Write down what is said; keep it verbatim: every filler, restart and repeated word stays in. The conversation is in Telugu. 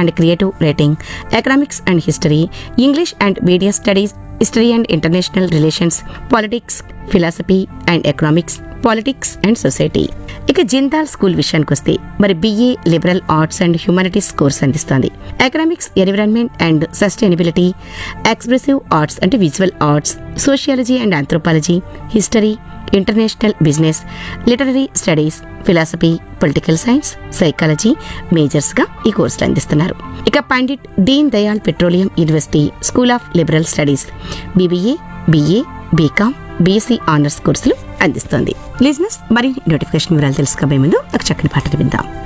And creative writing, economics and history, English and media studies, history and international relations, politics, philosophy and economics, politics and society. ఇక జిందాల్ స్కూల్ విషయానికి వస్తే మరి BA liberal arts and humanities course అందిస్తోంది. Economics, environment and sustainability, expressive arts అంటే visual arts, sociology and anthropology, history, international business, literary studies, philosophy, political science, psychology మేజర్స్గా ఈ కోర్సులు అందిస్తున్నారు. ఇక Pandit Deen Dayal petroleum university school of liberal studies BBA, BA, BCom, BSc honours కోర్సులు అందిస్తోంది. లిజనర్స్, మరి నోటిఫికేషన్ వివరాలు తెలుసుకోబోయే ముందు ఒక చక్కని పాటలు విందాం.